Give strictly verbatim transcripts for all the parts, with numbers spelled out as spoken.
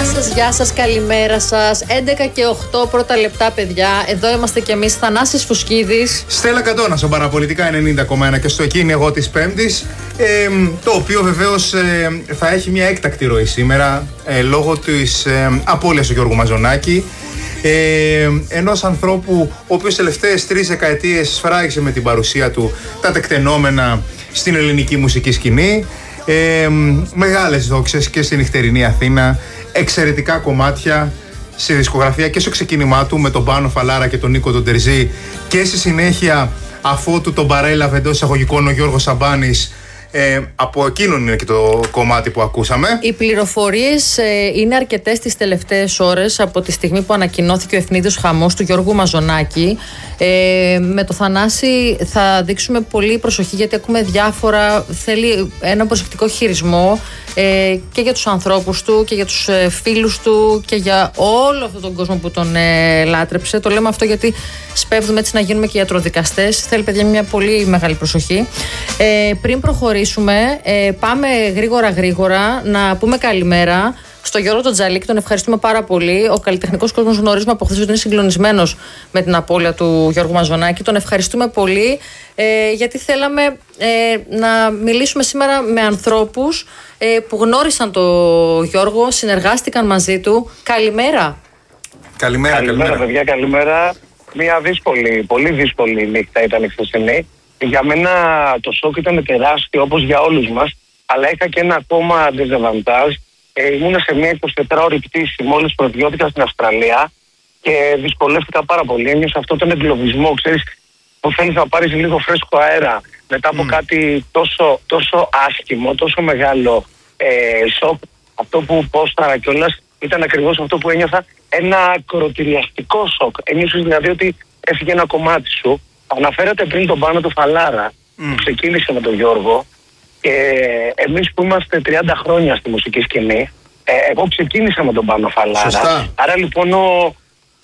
Γεια σας, γεια σας, καλημέρα σας. έντεκα και οκτώ πρώτα λεπτά, παιδιά. Εδώ είμαστε κι εμείς, Θανάσης Φουσκίδης. Στέλλα Καντώνα, στο Παραπολιτικά ενενήντα κόμμα ένα και στο Εκείνη εγώ της Πέμπτης. Ε, το οποίο βεβαίως ε, θα έχει μια έκτακτη ροή σήμερα ε, λόγω της ε, απώλειας του Γιώργου Μαζονάκη. Ε, ενός ανθρώπου ο οποίος τελευταίες τρεις δεκαετίες σφράγισε με την παρουσία του τα τεκτενόμενα στην ελληνική μουσική σκηνή. Ε, μεγάλες δόξες και στη νυχτερινή Αθήνα, εξαιρετικά κομμάτια στη δισκογραφία και στο ξεκίνημά του με τον Πάνο Φαλάρα και τον Νίκο τον Τερζή, και στη συνέχεια αφότου τον παρέλαβε εντός εισαγωγικών ο Γιώργος Σαμπάνης. Ε, από εκείνον είναι και το κομμάτι που ακούσαμε. Οι πληροφορίες ε, είναι αρκετές τις τελευταίες ώρες από τη στιγμή που ανακοινώθηκε ο ευνίδιος χαμός του Γιώργου Μαζονάκη. Ε, με το Θανάση θα δείξουμε πολύ προσοχή, γιατί ακούμε διάφορα. Θέλει ένα προσεκτικό χειρισμό ε, και για τους ανθρώπους του και για τους ε, φίλους του και για όλο αυτόν τον κόσμο που τον ε, λάτρεψε. Το λέμε αυτό γιατί σπέβδουμε έτσι να γίνουμε και ιατροδικαστές. Θέλει, παιδιά, μια πολύ μεγάλη προσοχή. Ε, πριν προχωρήσουμε, ε, πάμε γρήγορα γρήγορα να πούμε καλημέρα στο Γιώργο τον Τζαλίκη. Τον ευχαριστούμε πάρα πολύ. Ο καλλιτεχνικός κόσμος γνωρίζουμε από χθες ότι είναι συγκλονισμένος με την απώλεια του Γιώργου Μαζονάκη. Τον ευχαριστούμε πολύ, ε, γιατί θέλαμε ε, να μιλήσουμε σήμερα με ανθρώπους ε, που γνώρισαν τον Γιώργο, συνεργάστηκαν μαζί του. Καλημέρα. Καλημέρα, καλημέρα, καλημέρα. παιδιά, καλημέρα. Μια δύσκολη, πολύ δύσκολη νύχτα ήταν η χθεσινή. Για μένα το σοκ ήταν τεράστιο, όπως για όλους μας, αλλά είχα και ένα ακόμα ντεζεβαντάζ. Ε, ήμουνα σε μια εικοσιτετράωρη πτήση μόλις προδιώθηκα στην Αυστραλία και δυσκολεύτηκα πάρα πολύ. Ένιωσα αυτό τον εγκλωβισμό, ξέρεις, που θέλεις να πάρεις λίγο φρέσκο αέρα μετά από mm. κάτι τόσο, τόσο άσχημο, τόσο μεγάλο ε, σοκ. Αυτό που πόσταρα κιόλας ήταν ακριβώς αυτό που ένιωθα, ένα ακροτηριαστικό σοκ. Ένιωσες δηλαδή ότι έφυγε ένα κομμάτι σου. Αναφέρατε πριν τον Πάνο του Φαλάρα mm. που ξεκίνησε με τον Γιώργο. Και εμείς που είμαστε τριάντα χρόνια στη μουσική σκηνή, ε, εγώ ξεκίνησα με τον Πάνο Φαλάρα. Σωστά. Άρα λοιπόν ο,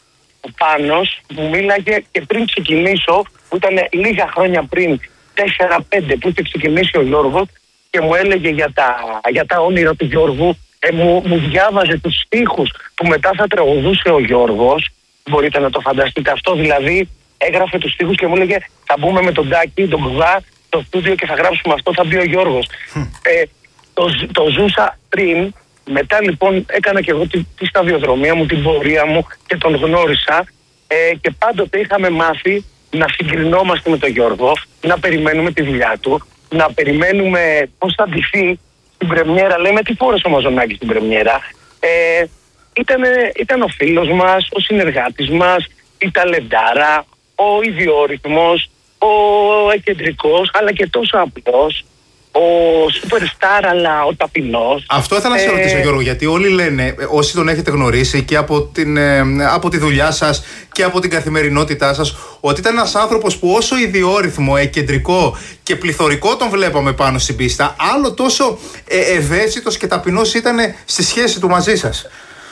ο Πάνος μου μίλαγε και πριν ξεκινήσω, που ήταν λίγα χρόνια πριν, τέσσερα πέντε που είχε ξεκινήσει ο Γιώργος, και μου έλεγε για τα, για τα όνειρα του Γιώργου, ε, μου, μου διάβαζε τους στίχους που μετά θα τραγουδούσε ο Γιώργος. Μπορείτε να το φανταστείτε αυτό, δηλαδή έγραφε τους στίχους και μου έλεγε θα μπούμε με τον Τάκη, τον Κουβά, στο στούντιο και θα γράψουμε αυτό, θα μπει ο Γιώργος. Ε, το, το ζούσα πριν, μετά λοιπόν έκανα και εγώ τη, τη σταδιοδρομία μου, την πορεία μου και τον γνώρισα, ε, και πάντοτε είχαμε μάθει να συγκρινόμαστε με τον Γιώργο, να περιμένουμε τη δουλειά του, να περιμένουμε πώς θα ντυθεί στην πρεμιέρα. Λέμε τι φόρεσε ο Μαζονάκης στην πρεμιέρα. Ε, ήτανε, ήταν ο φίλος μας, ο συνεργάτης μας, η ταλεντάρα, ο ιδιόρυθμος, ο εκκεντρικός, αλλά και τόσο απλός, ο superstar, αλλά ο ταπεινός. Αυτό ήθελα να σε ρωτήσω, ε... Γιώργο, γιατί όλοι λένε, όσοι τον έχετε γνωρίσει και από, την, ε, από τη δουλειά σας και από την καθημερινότητά σας, ότι ήταν ένας άνθρωπος που όσο ιδιόρυθμο, εκκεντρικό και πληθωρικό τον βλέπαμε πάνω στην πίστα, άλλο τόσο ε, ευαίσθητος και ταπεινός ήταν στη σχέση του μαζί σας.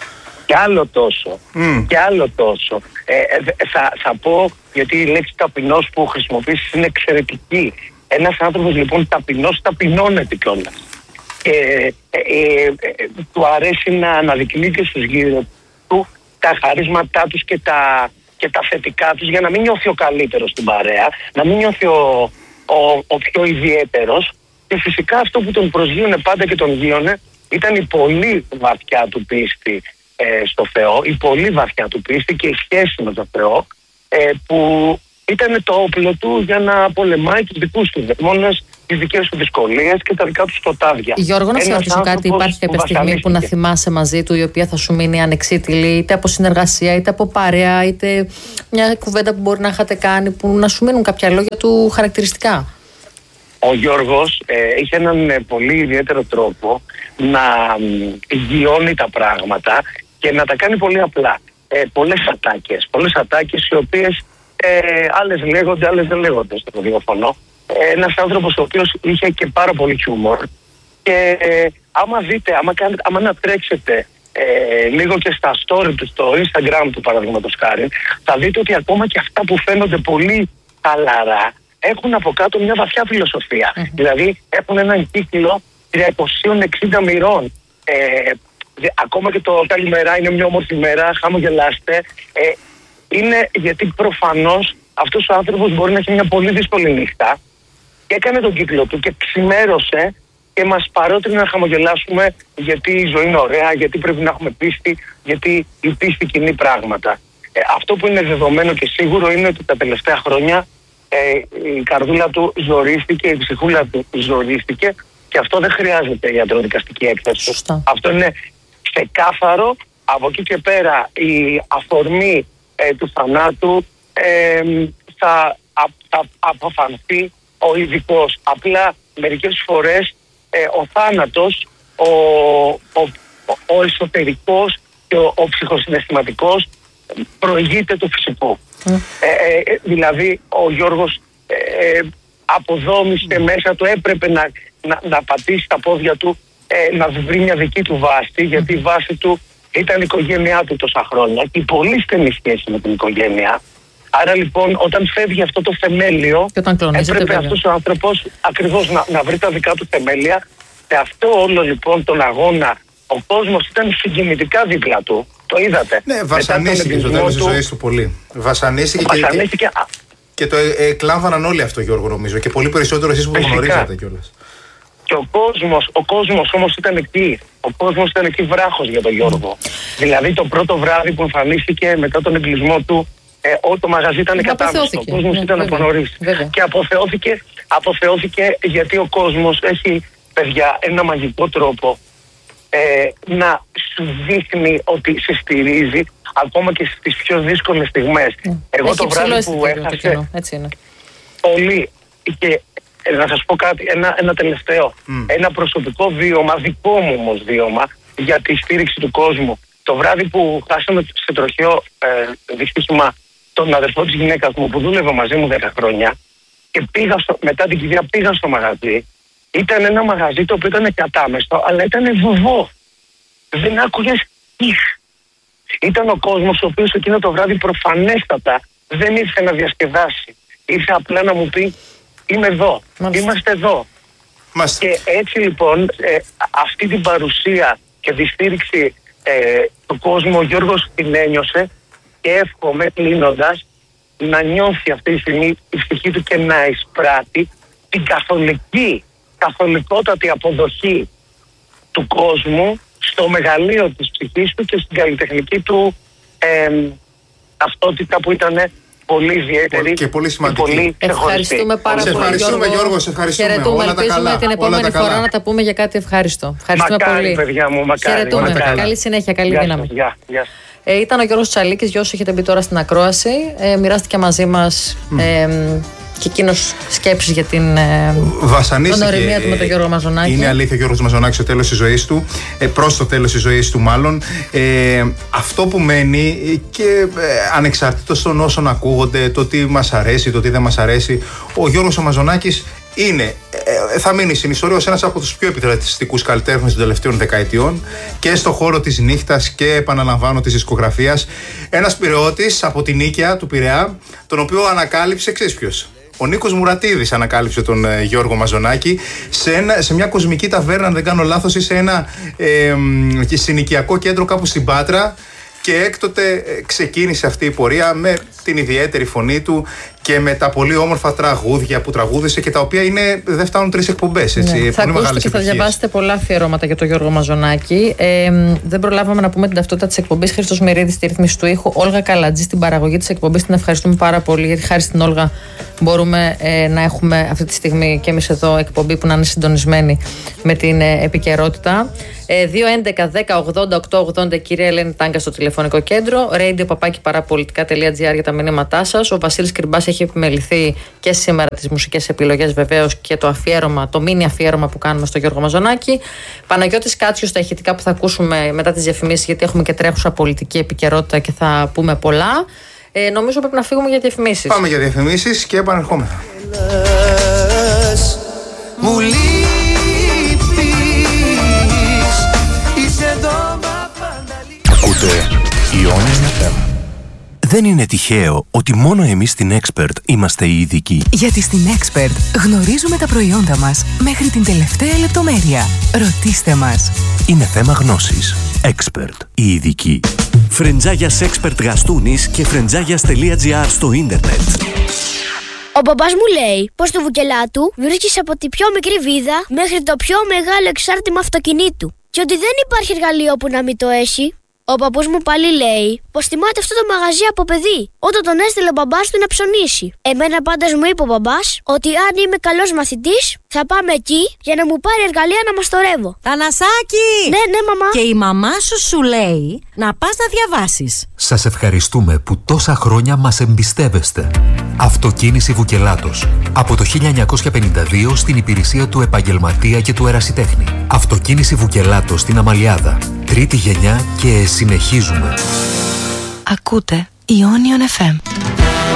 Κι άλλο τόσο. Mm. Κι άλλο τόσο. Ε, θα, θα πω, γιατί η λέξη ταπεινός που χρησιμοποιήσεις είναι εξαιρετική. Ένας άνθρωπος λοιπόν ταπεινός ταπεινώνεται κιόλας. Και ε, ε, ε, του αρέσει να αναδεικνύει και στους γύρω του τα χαρίσματά τους και τα, και τα θετικά τους, για να μην νιώθει ο καλύτερος στην παρέα, να μην νιώθει ο, ο, ο πιο ιδιαίτερος. Και φυσικά αυτό που τον προσγείωνε πάντα και τον γείωνε ήταν η πολύ βαθιά του πίστη Ε, στο Θεό, η πολύ βαθιά του πίστη και η σχέση με τον Θεό, ε, που ήταν το όπλο του για να πολεμάει τους δικούς του δαίμονες, τις δικές του δυσκολίες και τα δικά του σκοτάδια. Γιώργο, να σε ρωτήσω κάτι, υπάρχει κάποια στιγμή που να θυμάσαι μαζί του η οποία θα σου μείνει ανεξίτηλη, είτε από συνεργασία, είτε από παρέα, είτε μια κουβέντα που μπορεί να είχατε κάνει, που να σου μείνουν κάποια λόγια του χαρακτηριστικά? Ο Γιώργος ε, είχε έναν ε, πολύ ιδιαίτερο τρόπο να ε, εγγυώνει τα πράγματα και να τα κάνει πολύ απλά. Ε, πολλές ατάκες, πολλές ατάκες οι οποίες ε, άλλες λέγονται, άλλες δεν λέγονται στο ραδιόφωνο. Ε, ένας άνθρωπος ο οποίος είχε και πάρα πολύ χιούμορ και ε, άμα δείτε, άμα, κάνετε, άμα να τρέξετε ε, λίγο και στα story του, στο Instagram του παραδείγματος χάρη, θα δείτε ότι ακόμα και αυτά που φαίνονται πολύ χαλαρά έχουν από κάτω μια βαθιά φιλοσοφία. Mm-hmm. Δηλαδή έχουν έναν κύκλο τριακόσιες εξήντα μοιρών. Ε, ακόμα και το καλημέρα είναι μια όμορφη μέρα, χαμογελάστε, ε, είναι γιατί προφανώς αυτός ο άνθρωπος μπορεί να έχει μια πολύ δύσκολη νύχτα και έκανε τον κύκλο του και ξημέρωσε και μας παρότρινε να χαμογελάσουμε γιατί η ζωή είναι ωραία, γιατί πρέπει να έχουμε πίστη, γιατί η πίστη κινεί πράγματα. Ε, αυτό που είναι δεδομένο και σίγουρο είναι ότι τα τελευταία χρόνια ε, η καρδούλα του ζορίστηκε, η ψυχούλα του ζορίστηκε και αυτό δεν χρειάζεται ιατροδικαστική έκθεση. Σωστά. Αυτό είναι ξεκάθαρο. Από εκεί και πέρα η αφορμή ε, του θανάτου ε, θα, α, θα αποφανθεί ο ειδικός. Απλά μερικές φορές ε, ο θάνατος, ο, ο, ο, ο εσωτερικός και ο, ο ψυχοσυναισθηματικός προηγείται του φυσικού. Mm. Ε, ε, δηλαδή ο Γιώργος ε, αποδόμησε mm. μέσα του, έπρεπε να, να, να πατήσει τα πόδια του, ε, να βρει μια δική του βάση, γιατί η βάση του ήταν η οικογένειά του τόσα χρόνια και η πολύ στενή σχέση με την οικογένεια. Άρα λοιπόν όταν φεύγει αυτό το θεμέλιο, έπρεπε αυτός ο άνθρωπος ακριβώς να, να βρει τα δικά του θεμέλια. Σε αυτό όλο λοιπόν τον αγώνα ο κόσμος ήταν συγκινητικά δίπλα του. Το είδατε. Ναι, βασανίστηκε στο τέλος της ζωής του πολύ. Βασανίστηκε και, και, και, και το εκλάμβαναν όλοι αυτό, Γιώργο, νομίζω. Και πολύ περισσότερο εσείς που το γνωρίζατε κιόλας. Και ο κόσμος, ο κόσμος όμως ήταν εκεί. Ο κόσμος ήταν εκεί βράχος για τον Γιώργο. Mm. Δηλαδή το πρώτο βράδυ που εμφανίστηκε μετά τον εγκλισμό του, ε, όλο το μαγαζί ήταν κατάμεστο. Ο κόσμος ναι, ήταν από νωρίς. Και αποθεώθηκε, αποθεώθηκε γιατί ο κόσμος έχει, παιδιά, ένα μαγικό τρόπο ε, να σου δείχνει ότι σε στηρίζει ακόμα και στις πιο δύσκολες στιγμές. Mm. Εγώ έχει το βράδυ που έχασε το έτσι είναι. Πολύ και να σας πω κάτι, ένα, ένα τελευταίο, mm. ένα προσωπικό βίωμα, δικό μου όμως βίωμα για τη στήριξη του κόσμου. Το βράδυ που χάσαμε σε τροχαίο ε, δυστύχημα τον αδερφό της γυναίκας μου που δούλευε μαζί μου δέκα χρόνια και πήγα στο, μετά την κηδεία πήγα στο μαγαζί, ήταν ένα μαγαζί το οποίο ήταν κατάμεστο αλλά ήταν βουβό. Δεν άκουγες ηχ. Ήταν ο κόσμος ο οποίος εκείνο το βράδυ προφανέστατα δεν ήρθε να διασκεδάσει. Ήρθε απλά να μου πει είμαι εδώ, Μάλιστα. είμαστε εδώ. Μάλιστα. Και έτσι λοιπόν ε, αυτή την παρουσία και τη στήριξη ε, του κόσμου ο Γιώργος την ένιωσε και εύχομαι κλείνοντας να νιώθει αυτή τη στιγμή η ψυχή του και να εισπράττει την καθολική, καθολικότατη αποδοχή του κόσμου στο μεγαλείο της ψυχής του και στην καλλιτεχνική του ε, ταυτότητα που ήταν πολύ ιδιαίτερη και πολύ σημαντική. Και πολύ ευχαριστούμε πάρα σε πολύ. Ευχαριστούμε, Γιώργο. Γιώργο, σε ευχαριστούμε. Χαιρετούμε. Όλα Ελπίζουμε τα καλά. την επόμενη φορά καλά. να τα πούμε για κάτι ευχάριστο. Ευχαριστούμε μακάρι, πολύ. Παιδιά μου, μακάρι, Χαιρετούμε. μακάρι. Καλή συνέχεια, καλή Γεια δύναμη. σας, γεια, γεια. Ε, ήταν ο Γιώργος Τσαλίκης, για όσους έχετε μπει τώρα στην ακρόαση. Ε, μοιράστηκε μαζί μας mm. ε, και εκείνος σκέψεις για την ε, ονοριμία του με τον Γιώργο Μαζονάκη. Είναι αλήθεια ο Γιώργος Μαζονάκης στο τέλος της ζωής του, ε, προς το τέλος της ζωής του μάλλον. Ε, αυτό που μένει και ε, ανεξαρτήτως των όσων ακούγονται, το τι μας αρέσει, το τι δεν μας αρέσει, ο Γιώργος Μαζονάκης είναι, ε, θα μείνει στην ιστορία ως ένας από τους πιο επικρατιστικούς καλλιτέχνες των τελευταίων δεκαετιών και στον χώρο της νύχτας και επαναλαμβάνω της δισκογραφίας. Ένας πειραιώτης από την Νίκαια του Πειραιά, τον οποίο ανακάλυψε, ξέρεις ποιος? Ο Νίκος Μουρατίδης ανακάλυψε τον ε, Γιώργο Μαζονάκη σε, ένα, σε μια κοσμική ταβέρνα, αν δεν κάνω λάθος, ή σε ένα ε, ε, συνοικιακό κέντρο κάπου στην Πάτρα. Και έκτοτε ε, ξεκίνησε αυτή η πορεία με την ιδιαίτερη φωνή του και με τα πολύ όμορφα τραγούδια που τραγούδισε και τα οποία είναι, δεν φτάνουν τρεις εκπομπές. Έτσι, ναι. Θα ακούσετε και θα διαβάσετε πολλά αφιερώματα για τον Γιώργο Μαζονάκη. Ε, δεν προλάβαμε να πούμε την ταυτότητα της εκπομπής. Χρήστος Μυρίδης στη ρύθμιση του ήχου. Όλγα Καλατζή στην παραγωγή της εκπομπής. Την ευχαριστούμε πάρα πολύ, γιατί χάρη στην Όλγα μπορούμε ε, να έχουμε αυτή τη στιγμή και εμείς εδώ εκπομπή που να είναι συντονισμένη με την ε, επικαιρότητα. Ε, δύο έντεκα δέκα ογδόντα οκτώ ογδόντα κυρία Ελένη Τάγκα στο τηλεφωνικό κέντρο. radio παπάκι παραπολιτικά τελεία τζι άρ για τα μηνύματά σας. Ο Βασίλης Κρυμπάς έχει επιμεληθεί και σήμερα τις μουσικές επιλογές, βεβαίως, και το αφιέρωμα, το μίνι αφιέρωμα που κάνουμε στο Γιώργο Μαζονάκη. Παναγιώτης Κάτσιος στα ηχητικά που θα ακούσουμε μετά τις διαφημίσεις, γιατί έχουμε και τρέχουσα πολιτική επικαιρότητα και θα πούμε πολλά. Ε, νομίζω πρέπει να φύγουμε για διαφημίσεις. Πάμε για διαφημίσεις και επανερχόμεθα. Μου λείπεις, είσαι εδώ μα πάντα. Ακούτε Ιόνιος εφ εμ Δεν είναι τυχαίο ότι μόνο εμείς στην Expert είμαστε οι ειδικοί. Γιατί στην Expert γνωρίζουμε τα προϊόντα μας μέχρι την τελευταία λεπτομέρεια. Ρωτήστε μας. Είναι θέμα γνώσης. Expert, οι ειδικοί. Φρεντζάγιας Expert Γαστούνης και φρεντζάγιας τελεία τζι άρ στο ίντερνετ. Ο μπαμπάς μου λέει πως το Βουκελάτου βρίσκεις από τη πιο μικρή βίδα μέχρι το πιο μεγάλο εξάρτημα αυτοκινήτου και ότι δεν υπάρχει εργαλείο που να μην το έχει. Ο παππούς μου πάλι λέει πως θυμάται αυτό το μαγαζί από παιδί, όταν τον έστειλε ο μπαμπάς του να ψωνίσει. Εμένα πάντως μου είπε ο μπαμπάς ότι αν είμαι καλός μαθητής θα πάμε εκεί για να μου πάρει εργαλεία να μαστορεύω. Θανασάκη! Ναι, ναι, μαμά. Και η μαμά σου σου λέει να πας να διαβάσεις. Σας ευχαριστούμε που τόσα χρόνια μας εμπιστεύεστε. Αυτοκίνηση Βουκελάτος. Από το χίλια εννιακόσια πενήντα δύο στην υπηρεσία του επαγγελματία και του ερασιτέχνη. Αυτοκίνηση Βουκελάτος στην Αμαλιάδα. Τρίτη γενιά και συνεχίζουμε. Ακούτε Ionion εφ εμ.